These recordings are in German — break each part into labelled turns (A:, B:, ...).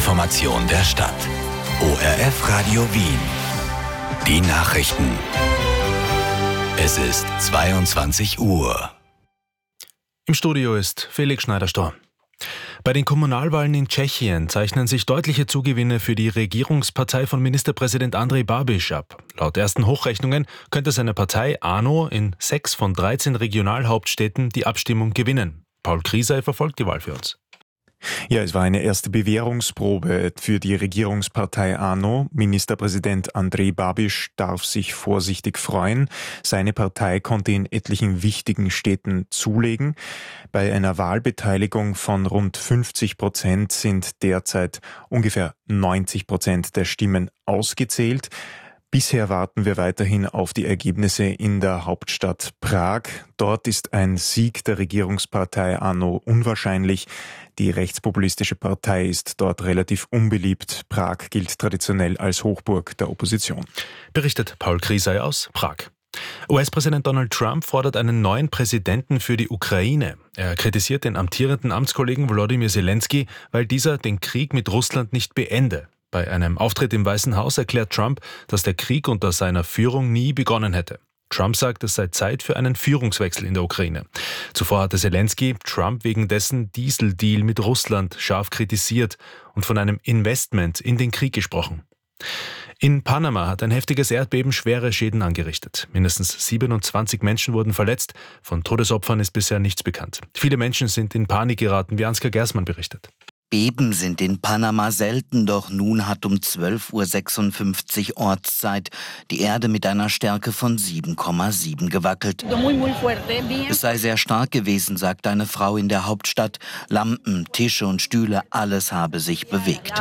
A: Information der Stadt. ORF Radio Wien. Die Nachrichten. Es ist 22 Uhr.
B: Im Studio ist Felix Schneider-Storr. Bei den Kommunalwahlen in Tschechien zeichnen sich deutliche Zugewinne für die Regierungspartei von Ministerpräsident Andrej Babiš ab. Laut ersten Hochrechnungen könnte seine Partei ANO in 6 von 13 Regionalhauptstädten die Abstimmung gewinnen. Paul Kriesey verfolgt die Wahl für uns.
C: Ja, es war eine erste Bewährungsprobe für die Regierungspartei ANO. Ministerpräsident Andrej Babiš darf sich vorsichtig freuen. Seine Partei konnte in etlichen wichtigen Städten zulegen. Bei einer Wahlbeteiligung von rund 50% sind derzeit ungefähr 90% der Stimmen ausgezählt. Bisher warten wir weiterhin auf die Ergebnisse in der Hauptstadt Prag. Dort ist ein Sieg der Regierungspartei ANO unwahrscheinlich. Die rechtspopulistische Partei ist dort relativ unbeliebt. Prag gilt traditionell als Hochburg der Opposition.
B: Berichtet Paul Kriesey aus Prag. US-Präsident Donald Trump fordert einen neuen Präsidenten für die Ukraine. Er kritisiert den amtierenden Amtskollegen Volodymyr Zelensky, weil dieser den Krieg mit Russland nicht beende. Bei einem Auftritt im Weißen Haus erklärt Trump, dass der Krieg unter seiner Führung nie begonnen hätte. Trump sagt, es sei Zeit für einen Führungswechsel in der Ukraine. Zuvor hatte Zelensky Trump wegen dessen Dieseldeal mit Russland scharf kritisiert und von einem Investment in den Krieg gesprochen. In Panama hat ein heftiges Erdbeben schwere Schäden angerichtet. Mindestens 27 Menschen wurden verletzt. Von Todesopfern ist bisher nichts bekannt. Viele Menschen sind in Panik geraten, wie Ansgar Gersmann berichtet.
D: Beben sind in Panama selten, doch nun hat um 12:56 Uhr Ortszeit die Erde mit einer Stärke von 7,7 gewackelt. Es sei sehr stark gewesen, sagt eine Frau in der Hauptstadt. Lampen, Tische und Stühle, alles habe sich bewegt.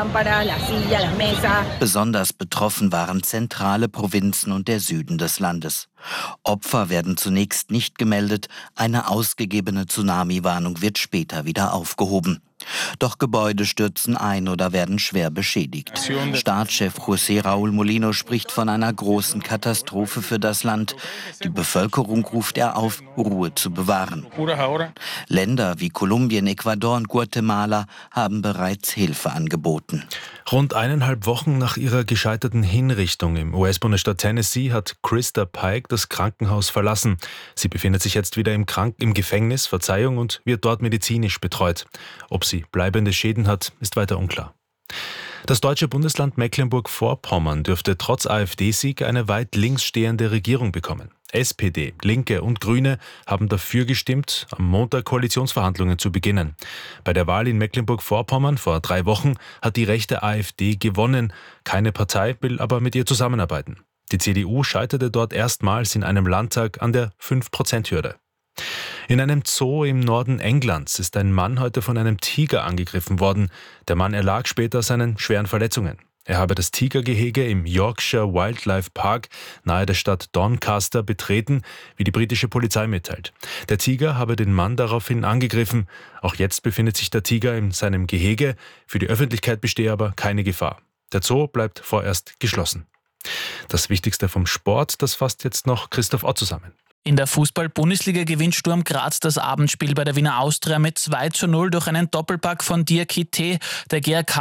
D: Besonders betroffen waren zentrale Provinzen und der Süden des Landes. Opfer werden zunächst nicht gemeldet, eine ausgegebene Tsunami-Warnung wird später wieder aufgehoben. Doch Gebäude stürzen ein oder werden schwer beschädigt. Staatschef José Raúl Molino spricht von einer großen Katastrophe für das Land. Die Bevölkerung ruft er auf, Ruhe zu bewahren. Länder wie Kolumbien, Ecuador und Guatemala haben bereits Hilfe angeboten.
B: Rund 1,5 Wochen nach ihrer gescheiterten Hinrichtung im US-Bundesstaat Tennessee hat Krista Pike das Krankenhaus verlassen. Sie befindet sich jetzt wieder im Gefängnis, und wird dort medizinisch betreut. Ob sie bleibende Schäden hat, ist weiter unklar. Das deutsche Bundesland Mecklenburg-Vorpommern dürfte trotz AfD-Sieg eine weit links stehende Regierung bekommen. SPD, Linke und Grüne haben dafür gestimmt, am Montag Koalitionsverhandlungen zu beginnen. Bei der Wahl in Mecklenburg-Vorpommern vor 3 Wochen hat die rechte AfD gewonnen. Keine Partei will aber mit ihr zusammenarbeiten. Die CDU scheiterte dort erstmals in einem Landtag an der 5%-Hürde. In einem Zoo im Norden Englands ist ein Mann heute von einem Tiger angegriffen worden. Der Mann erlag später seinen schweren Verletzungen. Er habe das Tigergehege im Yorkshire Wildlife Park nahe der Stadt Doncaster betreten, wie die britische Polizei mitteilt. Der Tiger habe den Mann daraufhin angegriffen. Auch jetzt befindet sich der Tiger in seinem Gehege. Für die Öffentlichkeit bestehe aber keine Gefahr. Der Zoo bleibt vorerst geschlossen. Das Wichtigste vom Sport, das fasst jetzt noch Christoph Ott zusammen.
E: In der Fußball-Bundesliga gewinnt Sturm Graz das Abendspiel bei der Wiener Austria mit 2:0 durch einen Doppelpack von Diakité. Der GRK